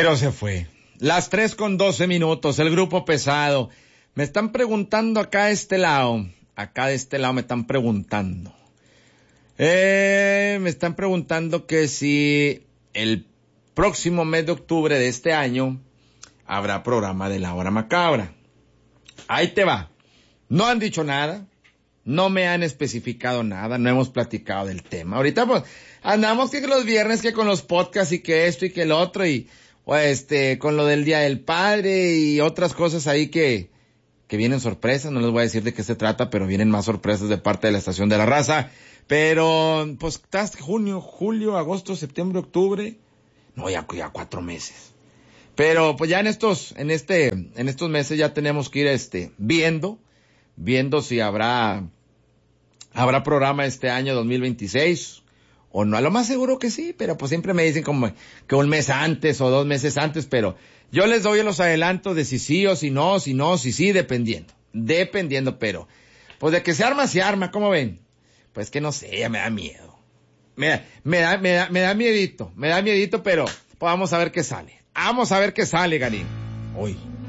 Pero se fue. Las 3:12, el grupo pesado. Me están preguntando acá de este lado me están preguntando. Me están preguntando que si el próximo mes de octubre de este año habrá programa de La Hora Macabra. Ahí te va. No han dicho nada, no me han especificado nada, no hemos platicado del tema. Ahorita pues andamos que los viernes que con los podcasts y que esto y que el otro y con lo del Día del Padre y otras cosas ahí que vienen sorpresas. No les voy a decir de qué se trata, pero vienen más sorpresas de parte de la Estación de la Raza. Pero pues estás junio, julio, agosto, septiembre, octubre. No, ya 4 meses. Pero pues ya en estos meses ya tenemos que ir viendo si habrá programa este año 2026 o no. A lo más seguro que sí, pero pues siempre me dicen como que un mes antes o 2 meses antes, pero yo les doy los adelantos de si sí o si no, si sí, dependiendo, pero pues de que se arma, ¿cómo ven? Pues que no sé, ya me da miedo. Me da miedito, pero pues vamos a ver qué sale. Garín. Uy.